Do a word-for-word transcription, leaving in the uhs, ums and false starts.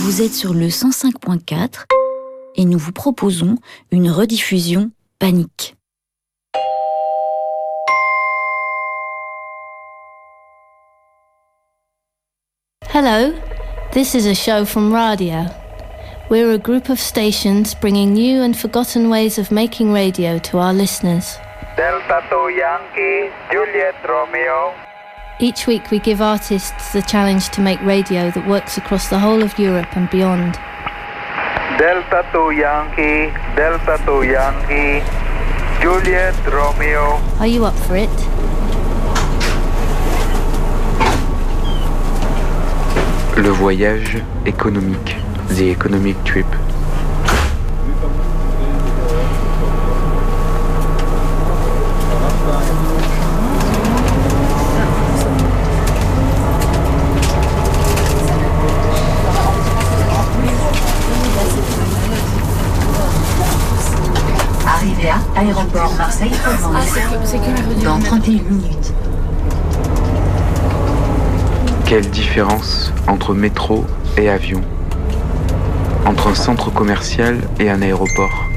Vous êtes sur le cent cinq point quatre et nous vous proposons une rediffusion Panique. Hello, this is a show from Radio. We're a group of stations bringing new and forgotten ways of making radio to our listeners. Delta two Yankee, Juliet Romeo. Each week we give artists the challenge to make radio that works across the whole of Europe and beyond. Delta two Yankee, Delta two Yankee, Juliet Romeo. Are you up for it? Le voyage économique, the economic trip. Arrivée à aéroport Marseille-Provence dans trente et une minutes. Quelle différence entre métro et avion, entre un centre commercial et un aéroport?